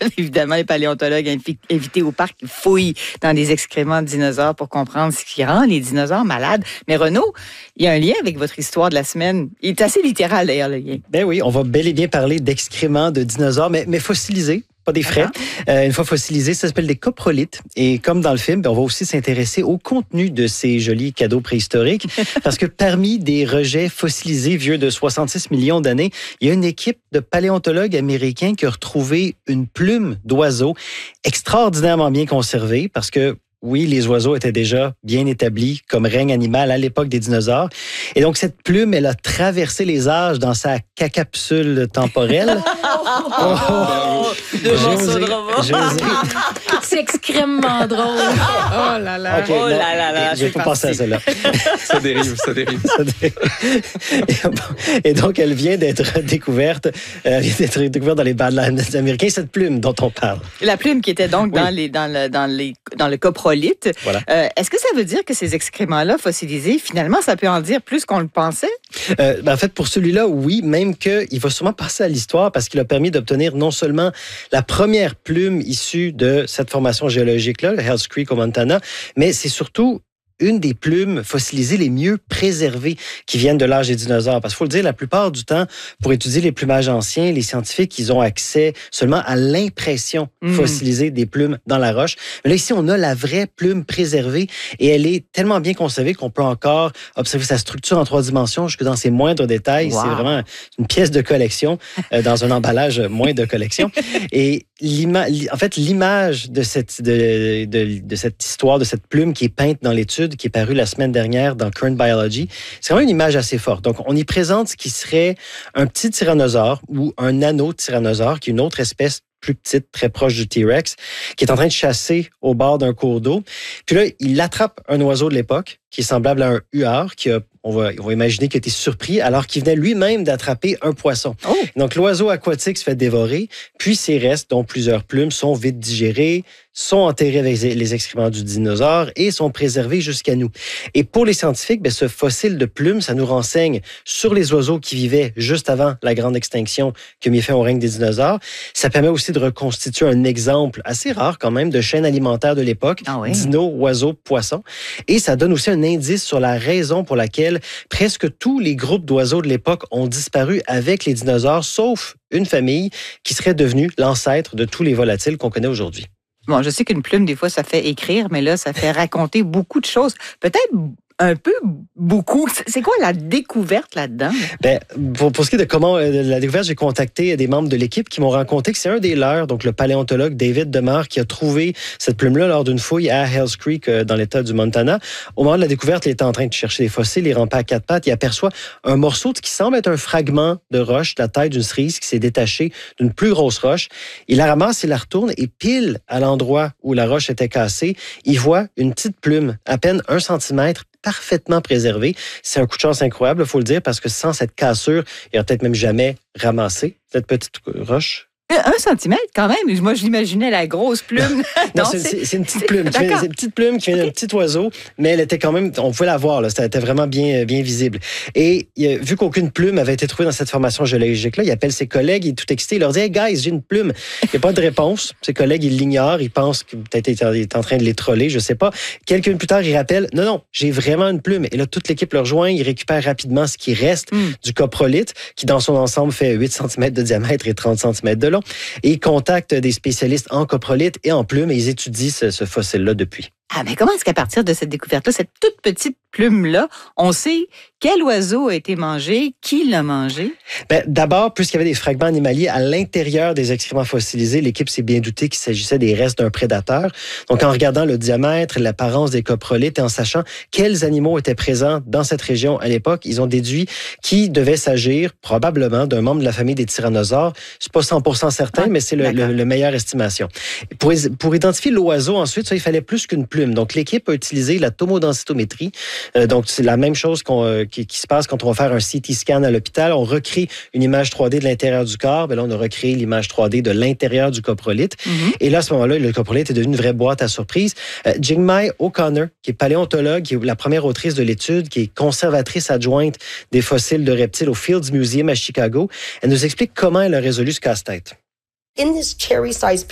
évidemment, les paléontologues invités au parc fouillent dans des excréments de dinosaures pour comprendre ce qui rend les dinosaures malades. Mais Renaud, il y a un lien avec votre histoire de la semaine. Il est assez littéral, d'ailleurs, le lien. Ben oui, on va bel et bien parler d'excréments de dinosaures, mais fossilisés. Pas des frais. Une fois fossilisés, ça s'appelle des coprolites. Et comme dans le film, on va aussi s'intéresser au contenu de ces jolis cadeaux préhistoriques. Parce que parmi des rejets fossilisés vieux de 66 millions d'années, il y a une équipe de paléontologues américains qui a retrouvé une plume d'oiseau extraordinairement bien conservée. Parce que oui, les oiseaux étaient déjà bien établis comme règne animal à l'époque des dinosaures. Et donc, cette plume, elle a traversé les âges dans sa capsule temporelle. C'est extrêmement drôle. Oh là là. Okay, oh là là là. J'ai pas pensé à cela. Ça dérive. Et donc, elle vient d'être découverte. Elle vient d'être découverte dans les Badlands américains, cette plume dont on parle. La plume qui était donc dans le coprolite. Voilà. Est-ce que ça veut dire que ces excréments-là fossilisés, finalement, ça peut en dire plus qu'on le pensait? En fait, pour celui-là, oui, même qu'il va sûrement passer à l'histoire parce qu'il a permis d'obtenir non seulement la première plume issue de cette formation géologique-là, le Hells Creek au Montana, mais c'est surtout une des plumes fossilisées les mieux préservées qui viennent de l'âge des dinosaures. Parce qu'il faut le dire, la plupart du temps, pour étudier les plumages anciens, les scientifiques, ils ont accès seulement à l'impression fossilisée des plumes dans la roche. Mais là, ici, on a la vraie plume préservée et elle est tellement bien conservée qu'on peut encore observer sa structure en 3 dimensions jusque dans ses moindres détails. Wow. C'est vraiment une pièce de collection dans un emballage moins de collection. Et l'image de cette histoire, de cette plume qui est peinte dans l'étude, qui est parue la semaine dernière dans Current Biology, c'est vraiment une image assez forte. Donc, on y présente ce qui serait un petit tyrannosaure ou un nano-tyrannosaure, qui est une autre espèce plus petite, très proche du T-Rex, qui est en train de chasser au bord d'un cours d'eau. Puis là, il attrape un oiseau de l'époque, qui est semblable à un huard, on va imaginer qu'il a été surpris alors qu'il venait lui-même d'attraper un poisson. Oh. Donc, l'oiseau aquatique se fait dévorer, puis ses restes, dont plusieurs plumes, sont vite digérés, sont enterrés avec les excréments du dinosaure et sont préservés jusqu'à nous. Et pour les scientifiques, ce fossile de plumes, ça nous renseigne sur les oiseaux qui vivaient juste avant la grande extinction qui a mis fin au règne des dinosaures. Ça permet aussi de reconstituer un exemple assez rare quand même de chaîne alimentaire de l'époque, dino, oiseau, poisson. Et ça donne aussi un indice sur la raison pour laquelle presque tous les groupes d'oiseaux de l'époque ont disparu avec les dinosaures, sauf une famille qui serait devenue l'ancêtre de tous les volatiles qu'on connaît aujourd'hui. Bon, je sais qu'une plume, des fois, ça fait écrire, mais là, ça fait raconter beaucoup de choses. Peut-être un peu beaucoup. C'est quoi la découverte là-dedans? Pour ce qui est de comment la découverte, j'ai contacté des membres de l'équipe qui m'ont raconté que c'est un des leurs, donc le paléontologue David Demar, qui a trouvé cette plume-là lors d'une fouille à Hells Creek dans l'État du Montana. Au moment de la découverte, il était en train de chercher des fossiles, il rampait à 4 pattes, il aperçoit un morceau qui semble être un fragment de roche, la taille d'une cerise qui s'est détachée d'une plus grosse roche. Il la ramasse, il la retourne et pile à l'endroit où la roche était cassée, il voit une petite plume, à peine 1 centimètre, parfaitement préservé. C'est un coup de chance incroyable, il faut le dire, parce que sans cette cassure, il n'aurait peut-être même jamais ramassé cette petite roche. 1 centimètre, quand même. Moi, je l'imaginais la grosse plume. Non, c'est une petite plume. C'est une petite plume qui vient d'un petit oiseau, mais elle était quand même, on pouvait la voir, là, c'était vraiment bien visible. Et vu qu'aucune plume avait été trouvée dans cette formation géologique-là, il appelle ses collègues, il est tout excité, il leur dit « Hey guys, j'ai une plume ». Il n'y a pas de réponse. Ses collègues, ils l'ignorent, ils pensent que peut-être il est en train de les troller, je ne sais pas. Quelques minutes plus tard, il rappelle « Non, j'ai vraiment une plume ». Et là, toute l'équipe le rejoint, il récupère rapidement ce qui reste du coprolite, qui dans son ensemble fait 8 cm de diamètre et 30 cm de long. Et ils contactent des spécialistes en coprolite et en plumes et ils étudient ce fossile-là depuis. Ah, mais comment est-ce qu'à partir de cette découverte-là, cette toute petite plume-là, on sait quel oiseau a été mangé, qui l'a mangé? D'abord, puisqu'il y avait des fragments animaliers à l'intérieur des excréments fossilisés, l'équipe s'est bien doutée qu'il s'agissait des restes d'un prédateur. Donc, en regardant le diamètre, l'apparence des coprolites et en sachant quels animaux étaient présents dans cette région à l'époque, ils ont déduit qu'il devait s'agir probablement d'un membre de la famille des tyrannosaures. C'est pas 100% certain, mais c'est le meilleure estimation. Pour identifier l'oiseau, ensuite, il fallait plus qu'une plume. Donc, l'équipe a utilisé la tomodensitométrie. Donc, c'est la même chose qui se passe quand on va faire un CT scan à l'hôpital. On recrée une image 3D de l'intérieur du corps. Là, on a recréé l'image 3D de l'intérieur du coprolite. Et là, à ce moment-là, le coprolite est devenu une vraie boîte à surprise. Jingmai O'Connor, qui est paléontologue, qui est la première autrice de l'étude, qui est conservatrice adjointe des fossiles de reptiles au Fields Museum à Chicago, elle nous explique comment elle a résolu ce casse-tête. In this cherry-sized